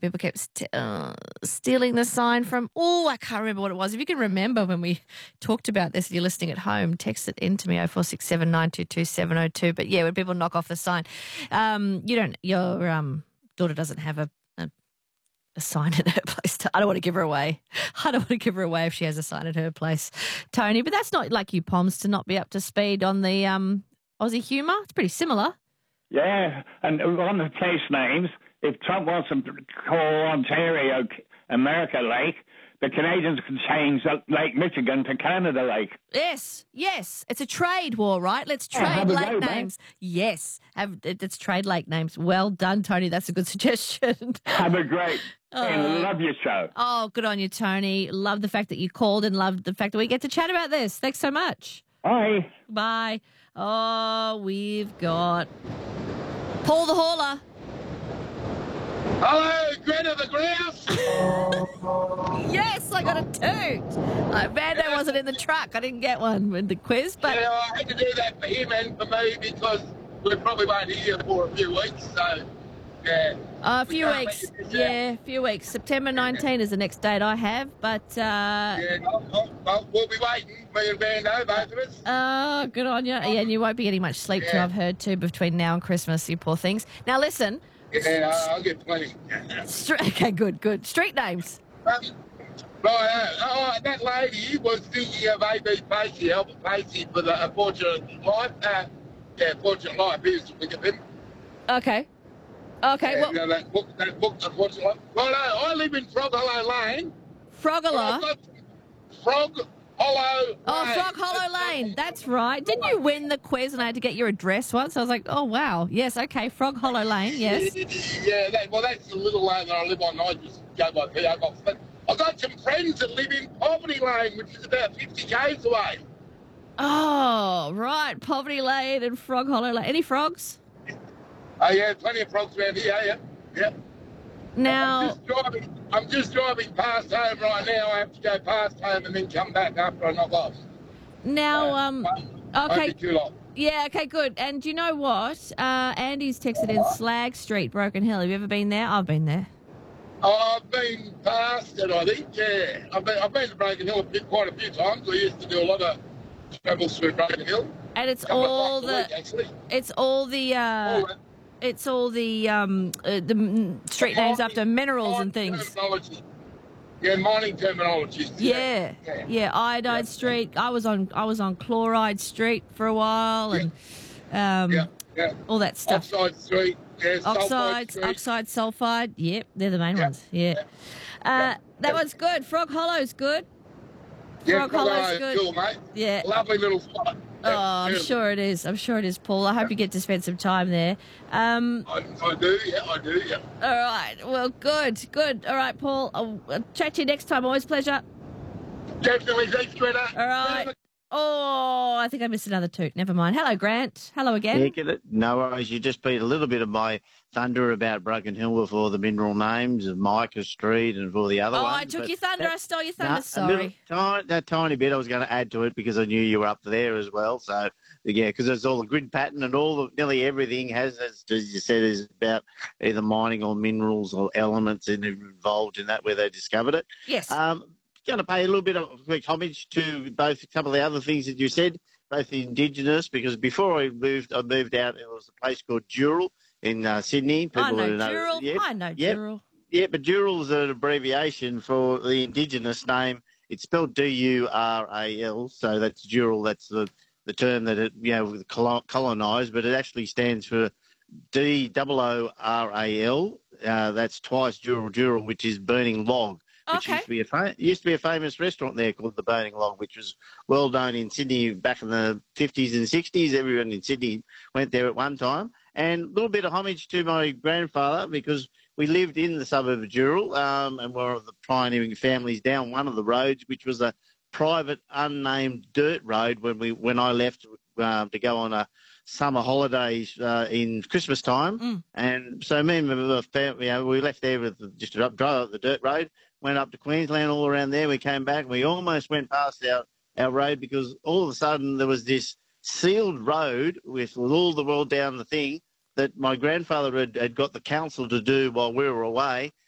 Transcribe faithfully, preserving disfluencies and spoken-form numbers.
People kept st- uh, stealing the sign from, oh, I can't remember what it was. If you can remember when we talked about this and you're listening at home, text it into me, oh four six seven, nine two two, seven oh two. But, yeah, when people knock off the sign, um, you don't, your um, daughter doesn't have a, a, a sign at her place. To, I don't want to give her away. I don't want to give her away if she has a sign at her place, Tony. But that's not like you, Poms, to not be up to speed on the um, Aussie humour. It's pretty similar. Yeah, and on the place names, if Trump wants to call Ontario America Lake, the Canadians can change Lake Michigan to Canada Lake. Yes, yes. It's a trade war, right? Let's trade oh, lake go, names. Man. Yes, have, let's trade lake names. Well done, Tony. That's a good suggestion. Have a great oh. and love your show. Oh, good on you, Tony. Love the fact that you called and love the fact that we get to chat about this. Thanks so much. Bye. Bye. Oh, we've got Paul the Hauler. Hello, Greta the Grouse. Yes, I got a toot. Uh, Vando wasn't in the truck. I didn't get one with the quiz, but yeah, I had to do that for him and for me because we probably won't hear for a few weeks. So, yeah. Uh, a few we weeks. Yeah, a few weeks. September nineteenth is the next date I have, but... Uh, yeah, no, no, no, we'll be waiting, me and Vando, both of us. Oh, good on you. Yeah, and you won't be getting much sleep, yeah. too, I've heard, too, between now and Christmas, you poor things. Now, listen... Yeah, I'll get plenty. Okay, good, good. Street names. Um, right, uh, oh, that lady was thinking of A B Pacey, Albert Pacey, for the Unfortunate Life. Uh, yeah, Fortunate Life is with him. Okay. Okay, yeah, well... You know, that book, that book, Unfortunate Life. Well, uh, I live in Frog Hollow Lane. Frog Hollow? Frog Hollow Oh, Lane. Frog Hollow Lane. That's right. Didn't you win the quiz and I had to get your address once? I was like, oh, wow. Yes, okay, Frog Hollow Lane, yes. Yeah, that, well, that's the little lane that I live on. I just go by P O Box. But I've got some friends that live in Poverty Lane, which is about fifty k's away. Oh, right. Poverty Lane and Frog Hollow Lane. Any frogs? Oh, yeah, plenty of frogs around here, yeah. Yeah. Now... I'm just, driving, I'm just driving past home right now. I have to go past home and then come back after I knock off. Now, um... okay. Too long. Yeah, okay, good. And do you know what? Uh, Andy's texted in Slag Street, Broken Hill. Have you ever been there? I've been there. Oh, I've been past it, I think, yeah. I've been, I've been to Broken Hill a bit, quite a few times. I used to do a lot of travels through Broken Hill. And it's all the... Week, actually. It's all the... Uh, all It's all the um, uh, the street names after minerals and things. Terminology. Yeah, mining terminology. Yeah, yeah, yeah. Iodide yeah. Street. I was on I was on Chloride Street for a while, and um, yeah. Yeah. all that stuff. Oxide Street. Yeah, Oxides, Street. oxide, sulfide. Yep, they're the main yeah. ones. Yeah, yeah. Uh, that yeah. one's good. Frog Hollow's good. Yeah, Frog Hollow's good. Cool, mate. Yeah, lovely little spot. Oh, I'm sure it is. I'm sure it is, Paul. I hope you get to spend some time there. Um, I, I do, yeah, I do, yeah. All right. Well, good, good. All right, Paul. I'll, I'll chat to you next time. Always a pleasure. Definitely. Thanks, Greta. All right. Oh, I think I missed another toot. Never mind. Hello, Grant. Hello again. Yeah, get it. No worries. You just beat a little bit of my thunder about Broken Hill before the mineral names of Micah Street and for the other oh, ones. Oh, I took but your thunder. That, I stole your thunder. No, Sorry. Little, that tiny bit I was going to add to it because I knew you were up there as well. So, yeah, because there's all the grid pattern and all the, nearly everything has, as you said, is about either mining or minerals or elements involved in that where they discovered it. Yes. Um, going to pay a little bit of quick homage to both a couple of the other things that you said, both the Indigenous, because before I moved, I moved out, there was a place called Dural in uh, Sydney. People I know, know Dural. Yep, I know yep, Dural. Yeah, but Dural is an abbreviation for the Indigenous name. It's spelled D U R A L, so that's Dural. That's the, the term that it, you know, colonised, but it actually stands for D O O R A L. Uh, that's twice Dural Dural, which is burning log. Which okay. used to be a fam- used to be a famous restaurant there called the Burning Log, which was well known in Sydney back in the fifties and sixties. Everyone in Sydney went there at one time. And a little bit of homage to my grandfather because we lived in the suburb of Dural um, and were of the pioneering families down one of the roads, which was a private, unnamed dirt road when we when I left uh, to go on a summer holidays uh, in Christmas time. Mm. And so me and my family, you know, we left there with just to drive up the dirt road. Went up to Queensland, all around there. We came back. We almost went past our, our road because all of a sudden there was this sealed road with, with all the world down the thing that my grandfather had, had got the council to do while we were away.